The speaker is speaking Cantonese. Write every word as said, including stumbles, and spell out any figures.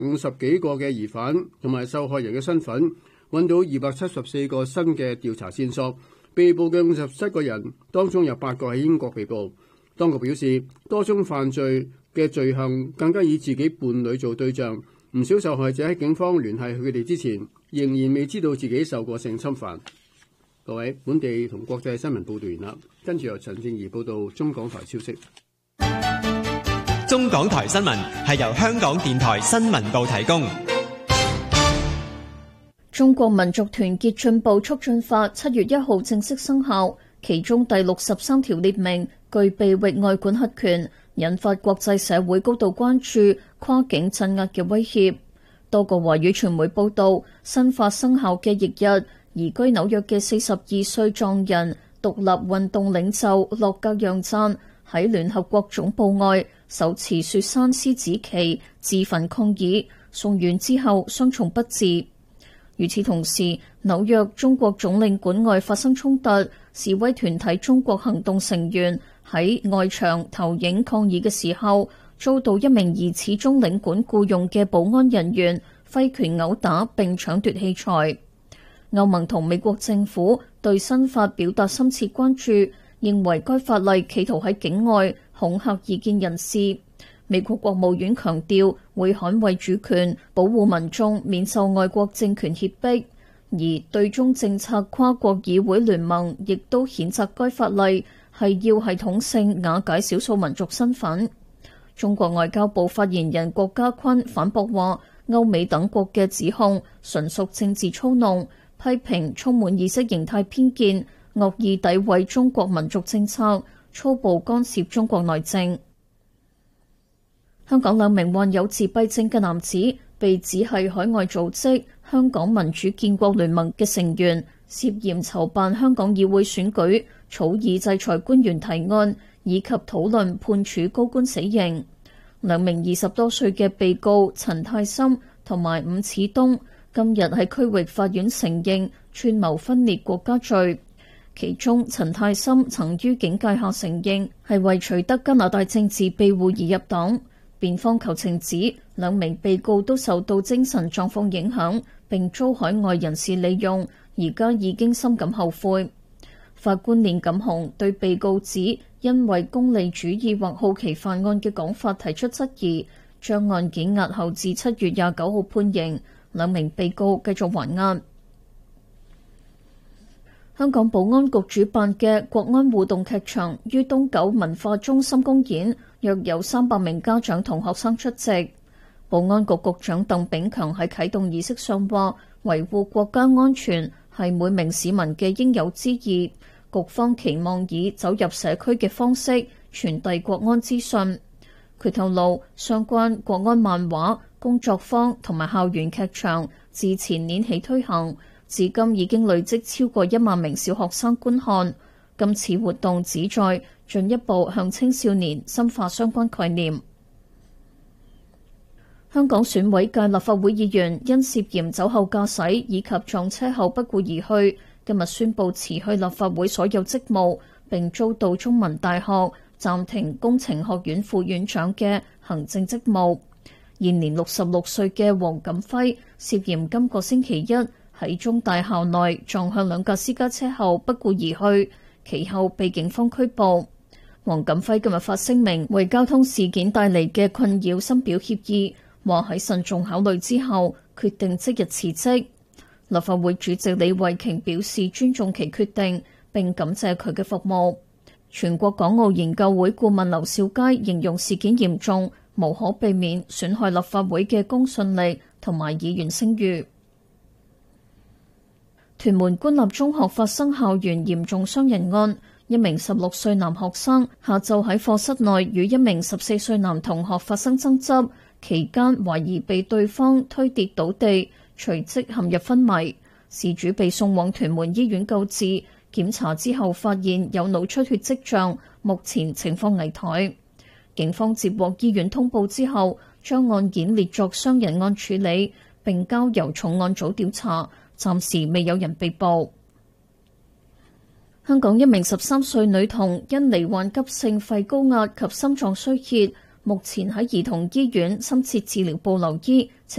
五十幾個嘅疑犯同埋受害人嘅身份，揾到二百七十四個新嘅調查線索。被捕嘅五十七個人當中有八個喺英國被捕。當局表示，多宗犯罪嘅罪行更加以自己伴侶做對象。唔少受害者喺警方聯繫佢哋之前，仍然未知道自己受過性侵犯。各位，本地同國際新聞報道完啦，跟住由陳正儀報道中港台消息。 中港台新聞係由香港電台新聞部提供。 中國民族團結進步促進法七月一號正式生效，其中第六十三條列明具備域外管轄權，引發國際社會高度關注跨境鎮壓嘅威脅。多個華語傳媒報道，新法生效嘅翌日，移居紐約嘅四十二歲藏人獨立運動領袖洛格讓讚喺聯合國總部外手持雪山獅子旗自焚抗議，送院之後傷重不治。與此同時，紐約中國總領館外發生衝突，示威團體中國行動成員喺外牆投影抗議嘅時候，遭到一名疑似中領館僱用嘅保安人員揮拳毆打並搶奪器材。歐盟同美國政府對新法表達深切關注，認為該法例企圖喺境外恐嚇異見人士。美國國務院強調會捍衛主權，保護民眾免受外國政權脅迫。而對中政策跨國議會聯盟亦都譴責該法例係要系統性瓦解少數民族身份。中國外交部發言人郭家坤反駁話，歐美等國嘅指控純屬政治操弄，批評充滿意識形態偏見，惡意詆毀中國民族政策，粗暴干涉中國內政。香港兩名患有自閉症嘅男子被指係海外組織香港民主建國聯盟嘅成員，涉嫌籌辦香港議會選舉、草擬制裁官員提案以及討論判處高官死刑。兩名二十多歲嘅被告陳泰森同埋伍始東今日喺區域法院承認串謀分裂國家罪。其中陳泰森曾於警戒下承認係為取得加拿大政治庇護而入黨。辯方求情指兩名被告都受到精神狀況影響，並遭海外人士利用，而家已經深感後悔。法官練錦雄對被告指因為功利主義或好奇犯案嘅講法提出質疑，將案件押後至七月廿九號判刑。兩名被告繼續還押。香港保安局主辦嘅國安互動劇場於東九文化中心公演，約有三百名家長同學生出席。保安局局長鄧炳強喺啟動儀式上話，維護國家安全係每名市民嘅應有之義，局方期望以走入社區嘅方式傳遞國安資訊。佢透露，相關國安漫畫、工作坊同埋校園劇場自前年起推行，至今已經累積超過一萬名小學生觀看。今次活動旨在進一步向青少年深化相關概念。香港選委界立法會議員因涉嫌酒後駕駛以及撞車後不顧而去，今日宣布辭去立法會所有職務，並遭到中文大學暫停工程學院副院長嘅行政職務。現年六十六歲嘅黃錦輝涉嫌今個星期一喺中大校內撞向兩架私家車後不顧而去，其後被警方拘捕。黃錦輝今日發聲明，為交通事件帶嚟嘅困擾深表歉意，話喺慎重考慮之後決定即日辭職。立法會主席李慧瓊表示尊重其決定，並感謝佢嘅服務。全國港澳研究會顧問劉兆佳形容事件嚴重，無可避免損害立法會嘅公信力同埋議員聲譽。屯門官立中學發生校園嚴重傷人案，一名十六歲男學生下晝喺課室內與一名十四歲男同學發生爭執，期間懷疑被對方推跌倒地，隨即陷入昏迷。事主被送往屯門醫院救治，檢查之後發現有腦出血跡象，目前情況危殆。警方接獲醫院通報之後，將案件列作傷人案處理，並交由重案組調查，暫時未有人被捕。香港一名十三歲女童因罹患急性肺高壓及心臟衰竭， 目前喺兒童醫院深切治療部留醫。